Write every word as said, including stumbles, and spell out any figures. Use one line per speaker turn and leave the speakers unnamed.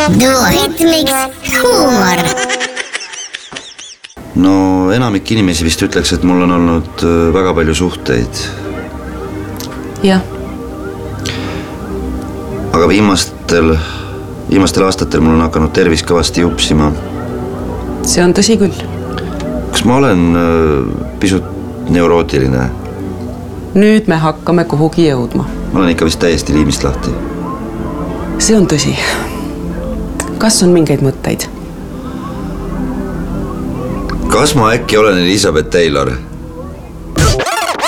duoritmiks huumor.
No enamik inimesi vist ütleks, et mul on olnud väga palju suhteid.
Jah.
Aga viimastel, viimastel aastatel mul on hakanud tervis kõvasti jupsima.
See on tõsi küll.
Kas ma olen pisut neurootiline?
Nüüd me hakkame kuhugi jõudma.
Ma olen ikka vist täiesti liimist lahti.
See on tõsi. Kas on mingeid mõtteid?
Kas ma äkki olen Elizabeth Taylor?